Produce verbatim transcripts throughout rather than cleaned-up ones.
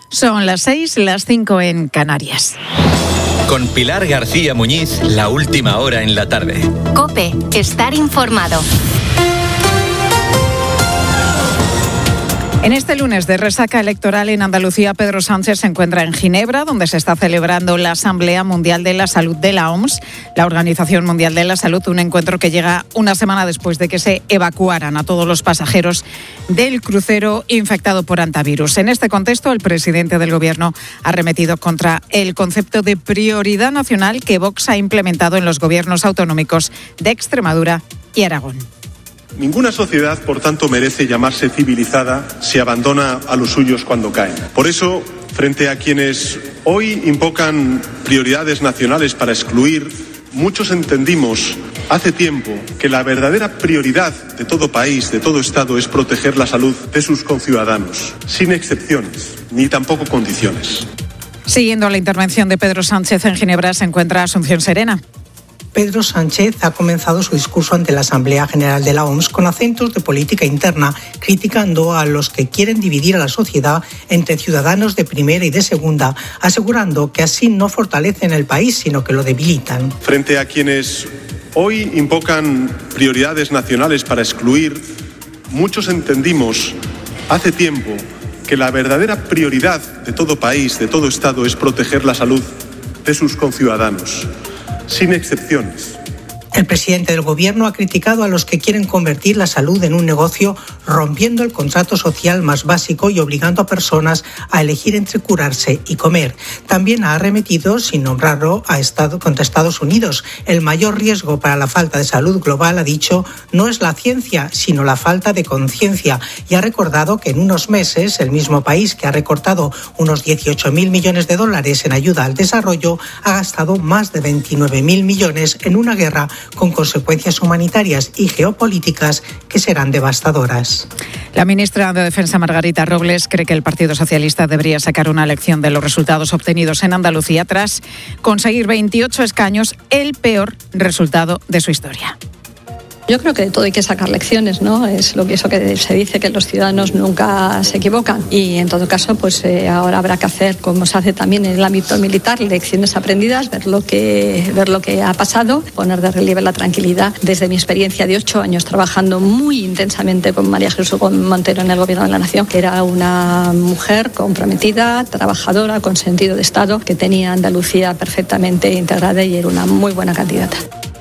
Son las seis, las cinco en Canarias. Con Pilar García Muñiz, la última hora en la tarde. COPE, estar informado. En este lunes de resaca electoral en Andalucía, Pedro Sánchez se encuentra en Ginebra, donde se está celebrando la Asamblea Mundial de la Salud de la O M S, la Organización Mundial de la Salud, un encuentro que llega una semana después de que se evacuaran a todos los pasajeros del crucero infectado por hantavirus. En este contexto, el presidente del Gobierno ha arremetido contra el concepto de prioridad nacional que Vox ha implementado en los gobiernos autonómicos de Extremadura y Aragón. Ninguna sociedad, por tanto, merece llamarse civilizada si abandona a los suyos cuando caen. Por eso, frente a quienes hoy invocan prioridades nacionales para excluir, muchos entendimos hace tiempo que la verdadera prioridad de todo país, de todo Estado, es proteger la salud de sus conciudadanos, sin excepciones, ni tampoco condiciones. Siguiendo la intervención de Pedro Sánchez en Ginebra, se encuentra Asunción Serena. Pedro Sánchez ha comenzado su discurso ante la Asamblea General de la O M S con acentos de política interna, criticando a los que quieren dividir a la sociedad entre ciudadanos de primera y de segunda, asegurando que así no fortalecen el país, sino que lo debilitan. Frente a quienes hoy invocan prioridades nacionales para excluir, muchos entendimos hace tiempo que la verdadera prioridad de todo país, de todo Estado, es proteger la salud de sus conciudadanos, sin excepciones. El presidente del Gobierno ha criticado a los que quieren convertir la salud en un negocio, rompiendo el contrato social más básico y obligando a personas a elegir entre curarse y comer. También ha arremetido, sin nombrarlo, a Estado, contra Estados Unidos. El mayor riesgo para la falta de salud global, ha dicho, no es la ciencia, sino la falta de conciencia. Y ha recordado que en unos meses el mismo país que ha recortado unos dieciocho mil millones de dólares en ayuda al desarrollo ha gastado más de veintinueve mil millones en una guerra con consecuencias humanitarias y geopolíticas que serán devastadoras. La ministra de Defensa, Margarita Robles, cree que el Partido Socialista debería sacar una lección de los resultados obtenidos en Andalucía tras conseguir veintiocho escaños, el peor resultado de su historia. Yo creo que de todo hay que sacar lecciones, ¿no? Es lo que eso que se dice, que los ciudadanos nunca se equivocan. Y en todo caso, pues eh, ahora habrá que hacer, como se hace también en el ámbito militar, lecciones aprendidas, ver lo que ver lo que ha pasado, poner de relieve la tranquilidad. Desde mi experiencia de ocho años trabajando muy intensamente con María Jesús Montero en el Gobierno de la Nación, que era una mujer comprometida, trabajadora, con sentido de Estado, que tenía Andalucía perfectamente integrada y era una muy buena candidata.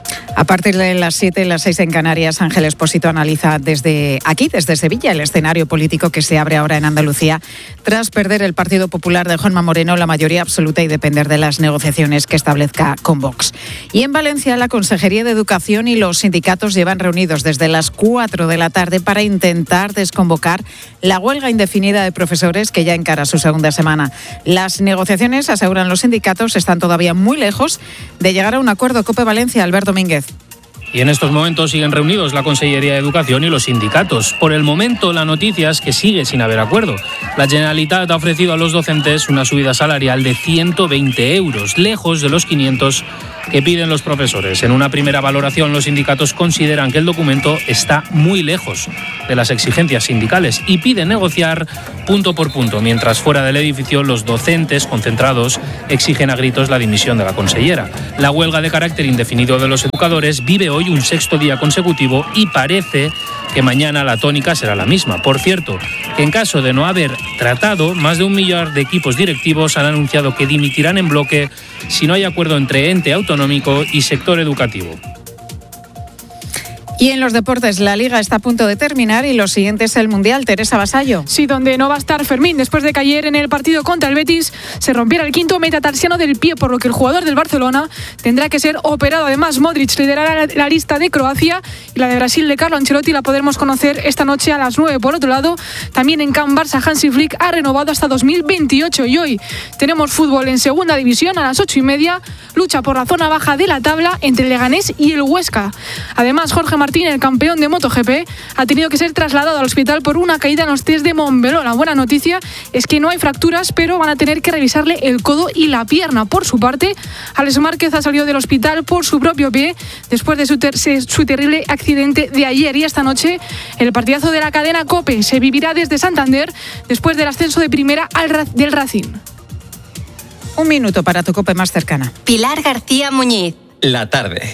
A partir de las siete, las seis en Canarias, Ángel Expósito analiza desde aquí, desde Sevilla, el escenario político que se abre ahora en Andalucía tras perder el Partido Popular de Juanma Moreno la mayoría absoluta y depender de las negociaciones que establezca con Vox. Y en Valencia, la Consejería de Educación y los sindicatos llevan reunidos desde las cuatro de la tarde para intentar desconvocar la huelga indefinida de profesores que ya encara su segunda semana. Las negociaciones, aseguran los sindicatos, están todavía muy lejos de llegar a un acuerdo. COPE Valencia, Alberto Mínguez. Y en estos momentos siguen reunidos la Consellería de Educación y los sindicatos. Por el momento, la noticia es que sigue sin haber acuerdo. La Generalitat ha ofrecido a los docentes una subida salarial de ciento veinte euros, lejos de los quinientos que piden los profesores. En una primera valoración, los sindicatos consideran que el documento está muy lejos de las exigencias sindicales y piden negociar punto por punto, mientras fuera del edificio los docentes concentrados exigen a gritos la dimisión de la consellera. La huelga de carácter indefinido de los educadores vive hoy un sexto día consecutivo y parece que mañana la tónica será la misma. Por cierto, que en caso de no haber tratado, más de un millar de equipos directivos han anunciado que dimitirán en bloque si no hay acuerdo entre ente autonómico y sector educativo. Y en los deportes, la Liga está a punto de terminar y lo siguiente es el Mundial. Teresa Vasallo. Sí, donde no va a estar Fermín después de que ayer en el partido contra el Betis se rompiera el quinto metatarsiano del pie, por lo que el jugador del Barcelona tendrá que ser operado. Además, Modric liderará la lista de Croacia y la de Brasil de Carlo Ancelotti la podremos conocer esta noche a las nueve. Por otro lado, también en Camp Barça, Hansi Flick ha renovado hasta dos mil veintiocho y hoy tenemos fútbol en segunda división a las ocho y media. Lucha por la zona baja de la tabla entre el Leganés y el Huesca. Además, Jorge Martínez Martín, el campeón de MotoGP, ha tenido que ser trasladado al hospital por una caída en los test de Montmeló. La buena noticia es que no hay fracturas, pero van a tener que revisarle el codo y la pierna. Por su parte, Alex Márquez ha salido del hospital por su propio pie después de su, ter- su terrible accidente de ayer. Y esta noche el partidazo de la cadena COPE se vivirá desde Santander después del ascenso de primera al Ra- del Racing. Un minuto para tu COPE más cercana. Pilar García Muñiz. La tarde.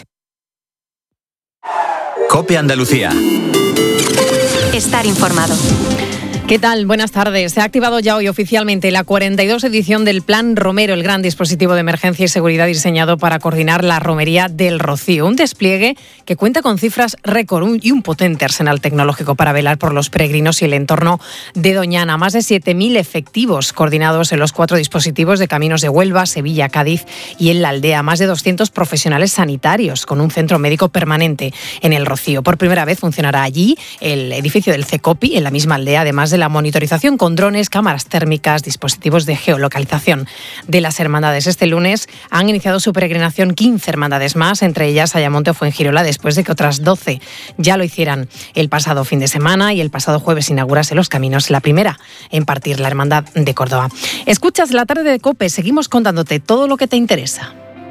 COPE Andalucía. Estar informado. ¿Qué tal? Buenas tardes. Se ha activado ya hoy oficialmente la cuarenta y dos edición del Plan Romero, el gran dispositivo de emergencia y seguridad diseñado para coordinar la romería del Rocío. Un despliegue que cuenta con cifras récord y un potente arsenal tecnológico para velar por los peregrinos y el entorno de Doñana. Más de siete mil efectivos coordinados en los cuatro dispositivos de caminos de Huelva, Sevilla, Cádiz y en la Aldea. Más de doscientos profesionales sanitarios con un centro médico permanente en el Rocío. Por primera vez funcionará allí el edificio del CECOPI, en la misma aldea, además de de la monitorización con drones, cámaras térmicas, dispositivos de geolocalización de las hermandades. Este lunes han iniciado su peregrinación quince hermandades más, entre ellas Ayamonte o Fuengirola, después de que otras doce ya lo hicieran el pasado fin de semana, y el pasado jueves inaugurase los caminos, la primera en partir, la Hermandad de Córdoba. Escuchas La Tarde de COPE, seguimos contándote todo lo que te interesa.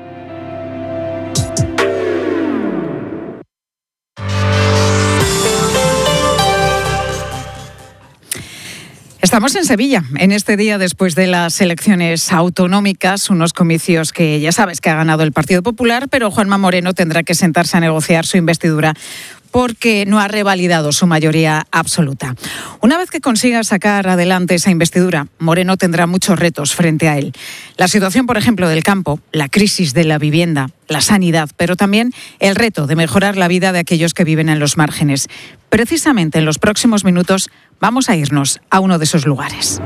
Estamos en Sevilla, en este día después de las elecciones autonómicas, unos comicios que ya sabes que ha ganado el Partido Popular, pero Juanma Moreno tendrá que sentarse a negociar su investidura porque no ha revalidado su mayoría absoluta. Una vez que consiga sacar adelante esa investidura, Moreno tendrá muchos retos frente a él. La situación, por ejemplo, del campo, la crisis de la vivienda, la sanidad, pero también el reto de mejorar la vida de aquellos que viven en los márgenes. Precisamente en los próximos minutos vamos a irnos a uno de esos lugares.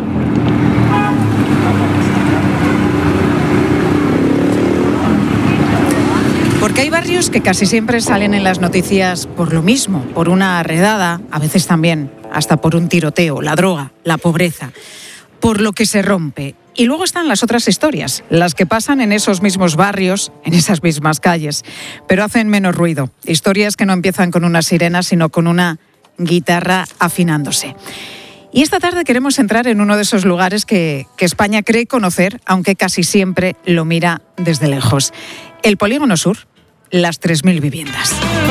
Porque hay barrios que casi siempre salen en las noticias por lo mismo, por una redada, a veces también hasta por un tiroteo, la droga, la pobreza, por lo que se rompe. Y luego están las otras historias, las que pasan en esos mismos barrios, en esas mismas calles, pero hacen menos ruido. Historias que no empiezan con una sirena, sino con una guitarra afinándose. Y esta tarde queremos entrar en uno de esos lugares que, que España cree conocer, aunque casi siempre lo mira desde lejos. El Polígono Sur, las tres mil viviendas.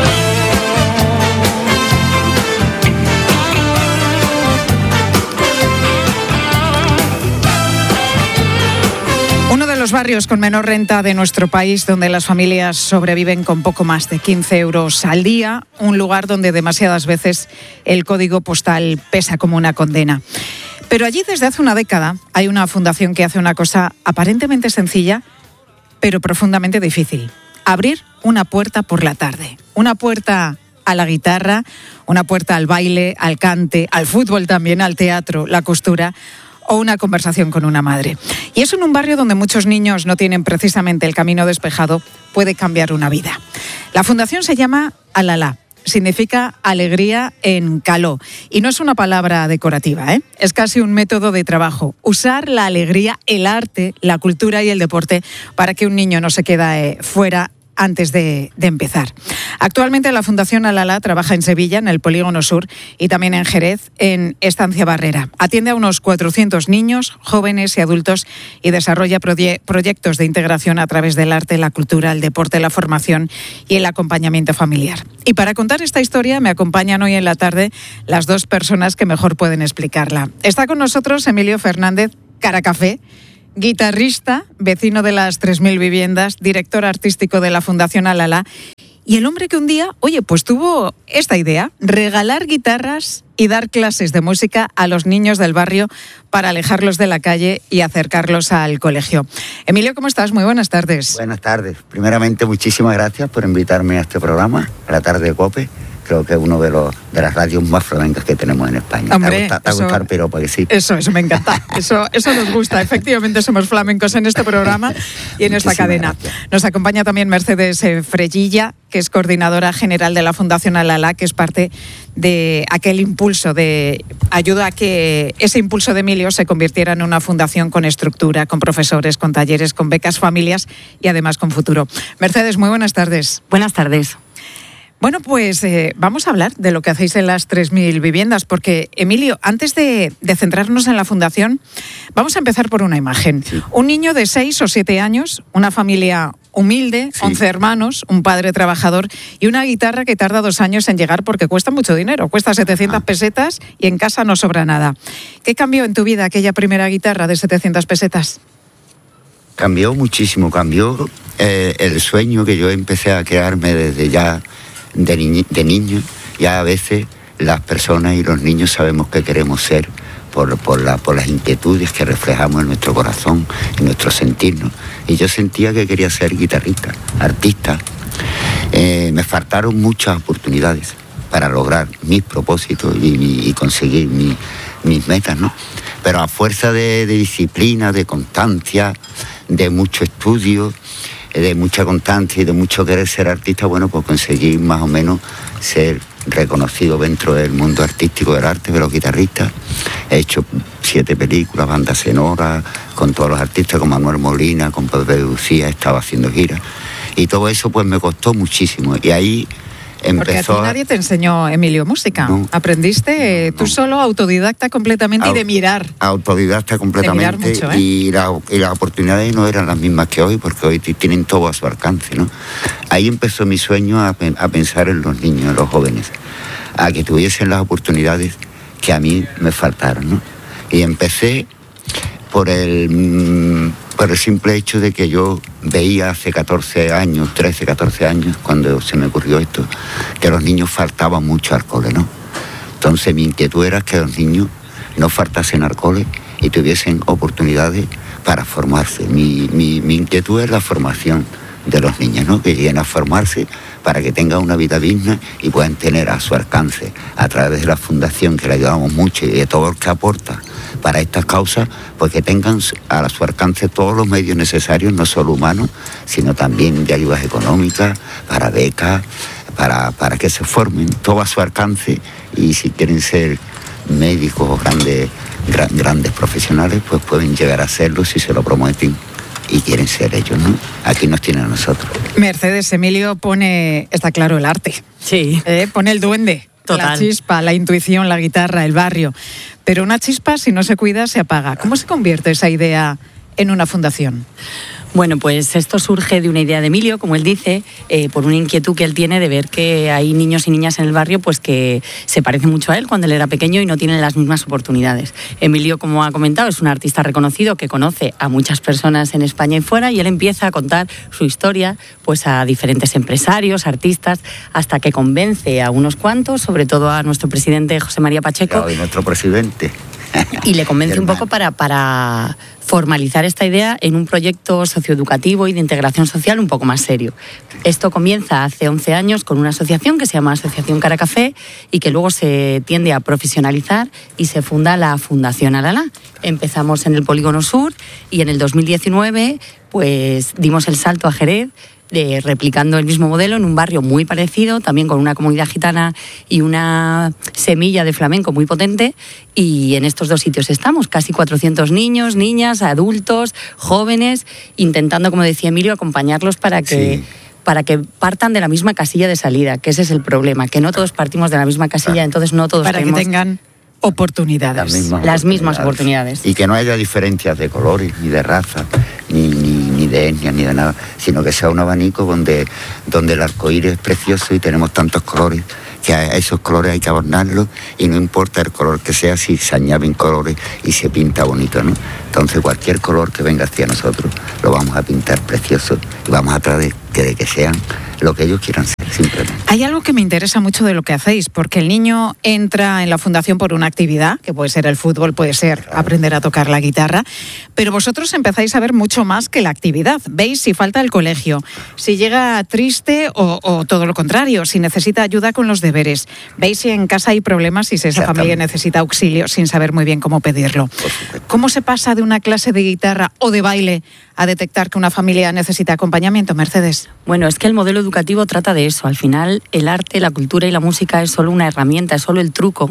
Uno de los barrios con menor renta de nuestro país, donde las familias sobreviven con poco más de quince euros al día, un lugar donde demasiadas veces el código postal pesa como una condena. Pero allí desde hace una década hay una fundación que hace una cosa aparentemente sencilla, pero profundamente difícil: abrir una puerta por la tarde, una puerta a la guitarra, una puerta al baile, al cante, al fútbol también, al teatro, la costura o una conversación con una madre. Y eso en un barrio donde muchos niños no tienen precisamente el camino despejado, puede cambiar una vida. La fundación se llama Alalá. Significa alegría en caló. Y no es una palabra decorativa, ¿eh? Es casi un método de trabajo. Usar la alegría, el arte, la cultura y el deporte para que un niño no se quede fuera antes de, de empezar. Actualmente la Fundación Alalá trabaja en Sevilla, en el Polígono Sur, y también en Jerez, en Estancia Barrera. Atiende a unos cuatrocientos niños, jóvenes y adultos y desarrolla proye- proyectos de integración a través del arte, la cultura, el deporte, la formación y el acompañamiento familiar. Y para contar esta historia me acompañan hoy en la tarde las dos personas que mejor pueden explicarla. Está con nosotros Emilio Fernández Caracafé, guitarrista, vecino de las tres mil viviendas, director artístico de la Fundación Alalá, y el hombre que un día, oye, pues tuvo esta idea: regalar guitarras y dar clases de música a los niños del barrio para alejarlos de la calle y acercarlos al colegio. Emilio, ¿cómo estás? Muy buenas tardes. Buenas tardes. Primeramente, muchísimas gracias por invitarme a este programa, a La Tarde de COPE. Creo que es uno de los de las radios más flamencas que tenemos en España. Hombre, ¿Te gusta, te eso, gusta el piropo, que sí? Eso, eso me encanta. Eso, eso nos gusta. Efectivamente, somos flamencos en este programa y en esta Muchísimas cadena. gracias. Nos acompaña también Mercedes eh, Frellilla, que es coordinadora general de la Fundación Alalá, que es parte de aquel impulso de ayuda a que ese impulso de Emilio se convirtiera en una fundación con estructura, con profesores, con talleres, con becas familias y además con futuro. Mercedes, muy buenas tardes. Buenas tardes. Bueno, pues eh, vamos a hablar de lo que hacéis en las tres mil viviendas, porque, Emilio, antes de, de centrarnos en la fundación, vamos a empezar por una imagen. Sí. Un niño de seis o siete años, una familia humilde, sí. once hermanos, un padre trabajador y una guitarra que tarda dos años en llegar porque cuesta mucho dinero, cuesta setecientas ah. pesetas y en casa no sobra nada. ¿Qué cambió en tu vida aquella primera guitarra de setecientas pesetas? Cambió muchísimo, cambió eh, el sueño que yo empecé a crearme desde ya de, ni- de niño. Ya a veces las personas y los niños sabemos qué queremos ser por, por, la, por las inquietudes que reflejamos en nuestro corazón, en nuestro sentirnos. Y yo sentía que quería ser guitarrista, artista. Eh, me faltaron muchas oportunidades para lograr mis propósitos y, y conseguir mi, mis metas, ¿no? Pero a fuerza de, de disciplina, de constancia, de mucho estudio, de mucha constancia y de mucho querer ser artista, bueno, pues conseguí más o menos ser reconocido dentro del mundo artístico del arte de los guitarristas. He hecho siete películas, bandas sonoras, con todos los artistas, con Manuel Molina, con Pepe Lucía, estaba haciendo giras. Y todo eso pues me costó muchísimo. Y ahí empezó... Porque a ti nadie te enseñó, Emilio, música. No, Aprendiste no, no. tú solo, autodidacta completamente Aut- y de mirar. Autodidacta completamente. De mirar mucho, ¿eh? y, la, y las oportunidades no eran las mismas que hoy, porque hoy tienen todo a su alcance, ¿no? Ahí empezó mi sueño a, a pensar en los niños, en los jóvenes, a que tuviesen las oportunidades que a mí me faltaron, ¿no? Y empecé por el, por el simple hecho de que yo veía hace catorce años, trece, catorce años, cuando se me ocurrió esto, que a los niños faltaban mucho alcohol, ¿no? Entonces mi inquietud era que los niños no faltasen alcohol y tuviesen oportunidades para formarse. Mi, mi, mi inquietud es la formación de los niños, ¿no? Que lleguen a formarse para que tengan una vida digna y puedan tener a su alcance, a través de la fundación, que le ayudamos mucho, y de todo el que aporta para estas causas, pues que tengan a su alcance todos los medios necesarios, no solo humanos, sino también de ayudas económicas, para becas, para, para que se formen, todo a su alcance, y si quieren ser médicos o grandes, gran, grandes profesionales, pues pueden llegar a serlo si se lo prometen y quieren ser ellos, ¿no? Aquí nos tienen a nosotros. Mercedes, Emilio pone, está claro, el arte. Sí. Eh, pone el duende, Total. La chispa, la intuición, la guitarra, el barrio. Pero una chispa, si no se cuida, se apaga. ¿Cómo se convierte esa idea en una fundación? Bueno, pues esto surge de una idea de Emilio, como él dice, eh, por una inquietud que él tiene de ver que hay niños y niñas en el barrio pues que se parecen mucho a él cuando él era pequeño y no tienen las mismas oportunidades. Emilio, como ha comentado, es un artista reconocido que conoce a muchas personas en España y fuera, y él empieza a contar su historia pues a diferentes empresarios, artistas, hasta que convence a unos cuantos, sobre todo a nuestro presidente José María Pacheco. Claro, y nuestro presidente. Y le convence un poco para, para formalizar esta idea en un proyecto socioeducativo y de integración social un poco más serio. Esto comienza hace once años con una asociación que se llama Asociación Cara Café y que luego se tiende a profesionalizar y se funda la Fundación Alalá. Empezamos en el Polígono Sur y en el dos mil diecinueve pues dimos el salto a Jerez, Eh, replicando el mismo modelo en un barrio muy parecido, también con una comunidad gitana y una semilla de flamenco muy potente, y en estos dos sitios estamos, casi cuatrocientos niños, niñas, adultos, jóvenes, intentando, como decía Emilio, acompañarlos para que... Sí. para que partan de la misma casilla de salida, que ese es el problema, que no todos partimos de la misma casilla, entonces no todos para tenemos... que tengan oportunidades. Las mismas, Las oportunidades. mismas oportunidades. Y que no haya diferencias de colores, ni de raza, ni, ni, ni de etnia, ni de nada, sino que sea un abanico donde, donde el arcoíris es precioso y tenemos tantos colores, que a esos colores hay que adornarlos, y no importa el color que sea, si se añaden colores y se pinta bonito, ¿no? Entonces cualquier color que venga hacia nosotros lo vamos a pintar precioso y vamos a tratar de que, de que sean lo que ellos quieran ser, simplemente. Hay algo que me interesa mucho de lo que hacéis, porque el niño entra en la fundación por una actividad, que puede ser el fútbol, puede ser claro. aprender a tocar la guitarra, pero vosotros empezáis a ver mucho más que la actividad. Veis si falta el colegio, si llega triste o, o todo lo contrario, si necesita ayuda con los deberes. Veis si en casa hay problemas y si esa familia necesita auxilio sin saber muy bien cómo pedirlo. ¿Cómo se pasa de una clase de guitarra o de baile a detectar que una familia necesita acompañamiento, Mercedes? Bueno, es que el modelo educativo trata de eso. Al final, el arte, la cultura y la música es solo una herramienta, es solo el truco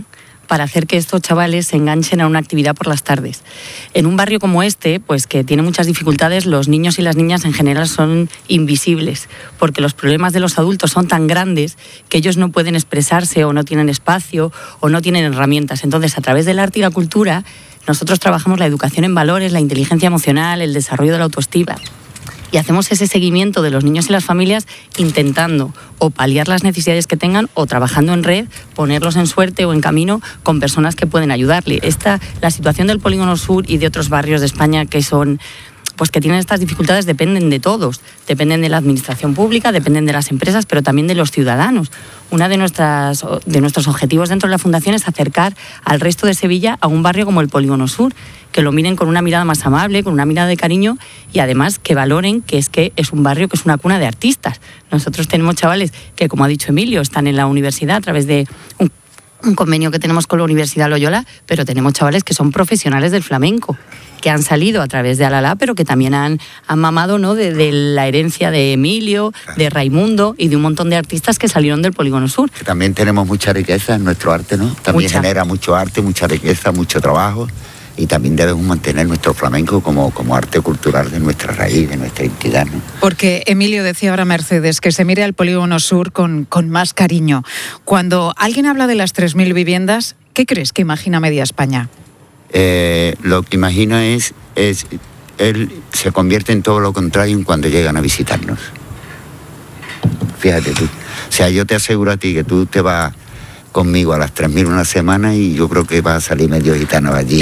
para hacer que estos chavales se enganchen a una actividad por las tardes. En un barrio como este, pues que tiene muchas dificultades, los niños y las niñas en general son invisibles, porque los problemas de los adultos son tan grandes que ellos no pueden expresarse o no tienen espacio o no tienen herramientas. Entonces, a través del arte y la cultura, nosotros trabajamos la educación en valores, la inteligencia emocional, el desarrollo de la autoestima. Y hacemos ese seguimiento de los niños y las familias intentando o paliar las necesidades que tengan o trabajando en red, ponerlos en suerte o en camino con personas que pueden ayudarle. Esta, la situación del Polígono Sur y de otros barrios de España que son... pues que tienen estas dificultades dependen de todos, dependen de la administración pública, dependen de las empresas, pero también de los ciudadanos. Uno de, nuestras, de nuestros objetivos dentro de la Fundación es acercar al resto de Sevilla a un barrio como el Polígono Sur, que lo miren con una mirada más amable, con una mirada de cariño y además que valoren que es que es un barrio que es una cuna de artistas. Nosotros tenemos chavales que, como ha dicho Emilio, están en la universidad a través de un un convenio que tenemos con la Universidad Loyola, pero tenemos chavales que son profesionales del flamenco, que han salido a través de Alalá, pero que también han, han mamado, ¿no?, de, de la herencia de Emilio, de Raimundo y de un montón de artistas que salieron del Polígono Sur. Que también tenemos mucha riqueza en nuestro arte, ¿no? También mucha. Genera mucho arte, mucha riqueza, mucho trabajo. Y también debemos mantener nuestro flamenco como, como arte cultural de nuestra raíz, de nuestra identidad, ¿no? Porque Emilio decía ahora Mercedes que se mire al Polígono Sur con, con más cariño. Cuando alguien habla de las tres mil viviendas, ¿qué crees que imagina media España? Eh, lo que imagina es, es, él se convierte en todo lo contrario cuando llegan a visitarnos. Fíjate tú. O sea, yo te aseguro a ti que tú te vas conmigo a las tres mil una semana y yo creo que va a salir medio gitano allí.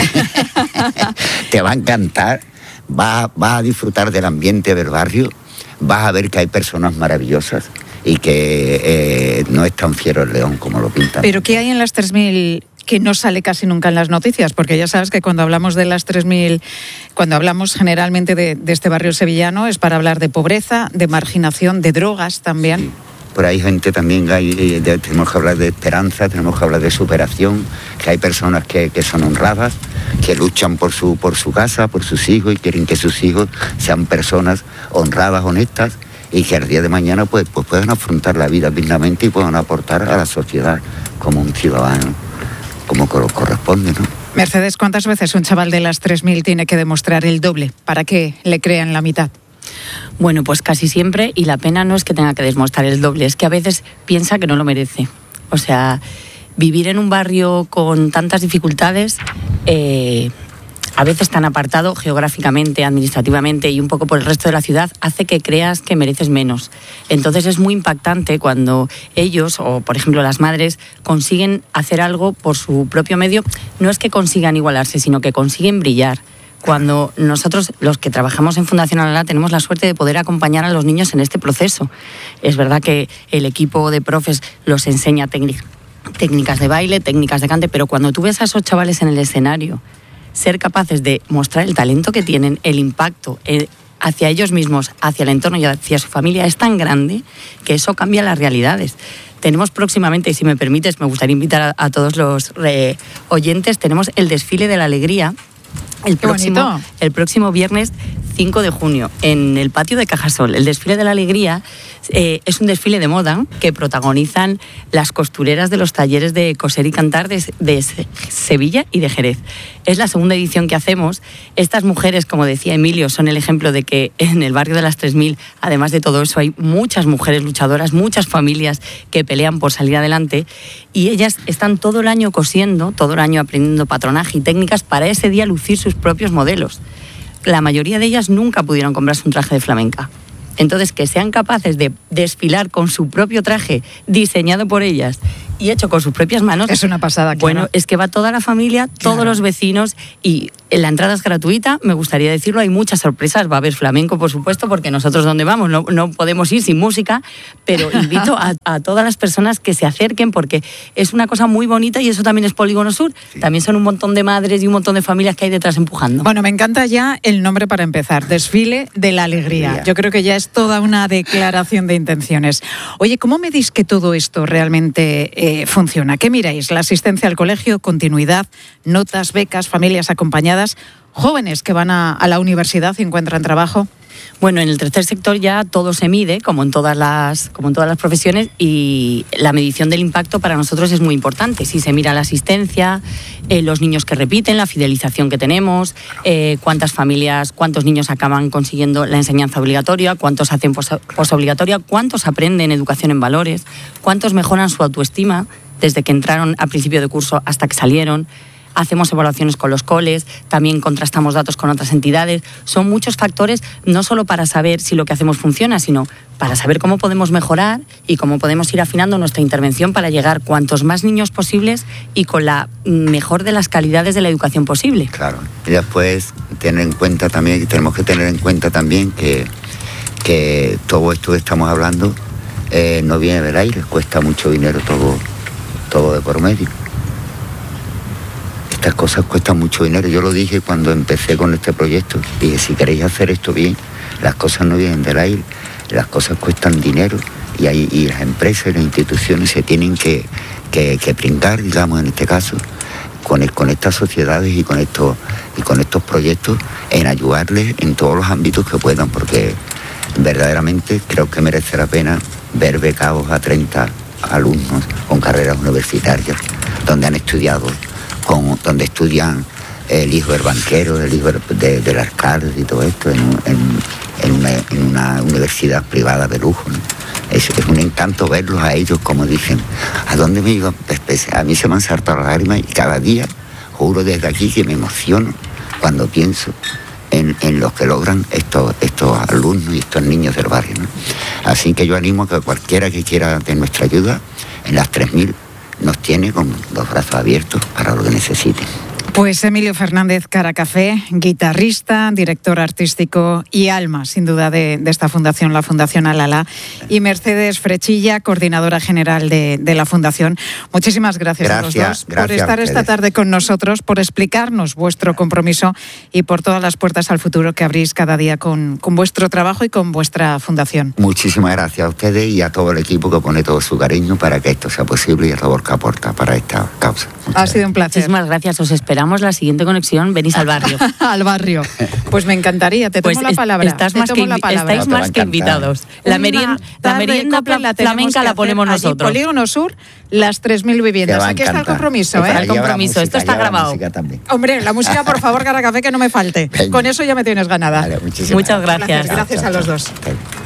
Te va a encantar, vas, vas a disfrutar del ambiente del barrio, vas a ver que hay personas maravillosas y que eh, no es tan fiero el león como lo pintan. ¿Pero qué hay en las tres mil que no sale casi nunca en las noticias? Porque ya sabes que cuando hablamos de las tres mil, cuando hablamos generalmente de, de este barrio sevillano es para hablar de pobreza, de marginación, de drogas también. Sí. Pero hay gente también, hay, de, tenemos que hablar de esperanza, tenemos que hablar de superación, que hay personas que, que son honradas, que luchan por su, por su casa, por sus hijos y quieren que sus hijos sean personas honradas, honestas y que al día de mañana pues, pues puedan afrontar la vida dignamente y puedan aportar a la sociedad como un ciudadano, como corresponde, ¿no? Mercedes, ¿cuántas veces un chaval de las tres mil tiene que demostrar el doble para que le crean la mitad? Bueno, pues casi siempre, y la pena no es que tenga que demostrar el doble, es que a veces piensa que no lo merece. O sea, vivir en un barrio con tantas dificultades, eh, a veces tan apartado geográficamente, administrativamente y un poco por el resto de la ciudad, hace que creas que mereces menos. Entonces es muy impactante cuando ellos, o por ejemplo las madres, consiguen hacer algo por su propio medio. No es que consigan igualarse, sino que consiguen brillar. Cuando nosotros, los que trabajamos en Fundación Alalá, tenemos la suerte de poder acompañar a los niños en este proceso. Es verdad que el equipo de profes los enseña técnicas, técnicas de baile, técnicas de cante, pero cuando tú ves a esos chavales en el escenario, ser capaces de mostrar el talento que tienen, el impacto eh, hacia ellos mismos, hacia el entorno y hacia su familia es tan grande que eso cambia las realidades. Tenemos próximamente, y si me permites, me gustaría invitar a, a todos los eh, oyentes, tenemos el desfile de la alegría, El próximo, el próximo viernes cinco de junio en el patio de Cajasol. El desfile de la alegría eh, es un desfile de moda que protagonizan las costureras de los talleres de coser y cantar de, de Sevilla y de Jerez. Es la segunda edición que hacemos. Estas mujeres, como decía Emilio, son el ejemplo de que en el barrio de las tres mil, además de todo eso, hay muchas mujeres luchadoras, muchas familias que pelean por salir adelante y ellas están todo el año cosiendo, todo el año aprendiendo patronaje y técnicas para ese día lucir sus propios modelos. La mayoría de ellas nunca pudieron comprarse un traje de flamenca. Entonces, que sean capaces de desfilar con su propio traje diseñado por ellas y hecho con sus propias manos... Es una pasada, claro. Bueno, es que va toda la familia, todos claro. los vecinos y la entrada es gratuita, me gustaría decirlo, hay muchas sorpresas, va a haber flamenco, por supuesto, porque nosotros donde vamos no, no podemos ir sin música, pero invito a, a todas las personas que se acerquen porque es una cosa muy bonita y eso también es Polígono Sur. Sí. También son un montón de madres y un montón de familias que hay detrás empujando. Bueno, me encanta ya el nombre para empezar, Desfile de la Alegría. Yo creo que ya es toda una declaración de intenciones. Oye, ¿cómo medís que todo esto realmente eh, funciona? ¿Qué miráis? ¿La asistencia al colegio, continuidad, notas, becas, familias acompañadas, jóvenes que van a, a la universidad y encuentran trabajo? Bueno, en el tercer sector ya todo se mide, como en todas las, como en todas las profesiones, y la medición del impacto para nosotros es muy importante. Si se mira la asistencia, eh, los niños que repiten, la fidelización que tenemos, eh, cuántas familias, cuántos niños acaban consiguiendo la enseñanza obligatoria, cuántos hacen pos- posobligatoria, cuántos aprenden educación en valores, cuántos mejoran su autoestima desde que entraron a principio de curso hasta que salieron. Hacemos evaluaciones con los coles, también contrastamos datos con otras entidades. Son muchos factores, no solo para saber si lo que hacemos funciona, sino para saber cómo podemos mejorar y cómo podemos ir afinando nuestra intervención para llegar cuantos más niños posibles y con la mejor de las calidades de la educación posible. Claro. Y después tener en cuenta también, tenemos que tener en cuenta también que, que todo esto que estamos hablando eh, no viene del aire, cuesta mucho dinero todo, todo de por medio. Estas cosas cuestan mucho dinero. Yo lo dije cuando empecé con este proyecto. Dije, si queréis hacer esto bien, las cosas no vienen del aire, las cosas cuestan dinero y, hay, y las empresas y las instituciones se tienen que, que, que brindar, digamos, en este caso, con, el, con estas sociedades y con, estos, y con estos proyectos en ayudarles en todos los ámbitos que puedan, porque verdaderamente creo que merece la pena ver becados a treinta alumnos con carreras universitarias, donde han estudiado, con, donde estudian el hijo del banquero, el hijo de, del alcalde y todo esto, en, en, en, una, en una universidad privada de lujo, ¿no? Es, es un encanto verlos a ellos, como dicen, ¿a dónde me iba? A mí se me han saltado las lágrimas y cada día, juro desde aquí que me emociono cuando pienso en, en los que logran estos, estos alumnos y estos niños del barrio, ¿no? Así que yo animo a que cualquiera que quiera de nuestra ayuda, en las tres mil nos tiene con los brazos abiertos para lo que necesiten. Pues Emilio Fernández Caracafé, guitarrista, director artístico y alma, sin duda, de, de esta fundación, la Fundación Alala, y Mercedes Frechilla, coordinadora general de, de la fundación. Muchísimas gracias, gracias a los dos gracias por estar esta tarde con nosotros, por explicarnos vuestro compromiso y por todas las puertas al futuro que abrís cada día con, con vuestro trabajo y con vuestra fundación. Muchísimas gracias a ustedes y a todo el equipo que pone todo su cariño para que esto sea posible y el labor que aporta para esta causa. Muchas ha sido un placer. Muchísimas gracias, os esperamos. La siguiente conexión, venís al barrio. Al barrio. Pues me encantaría, te tomo pues la palabra. Estás te más tomo que, la palabra. Estáis más que invitados. La, merien, la merienda la flamenca la ponemos allí, nosotros. Polígono Sur, las tres mil viviendas. Aquí está el compromiso, ¿eh? El compromiso, música, esto está grabado. Hombre, la música, por favor, Caracafé, que no me falte. Venga. Con eso ya me tienes ganada. Vale, muchas gracias. Gracias, gracias chao, a los chao. dos.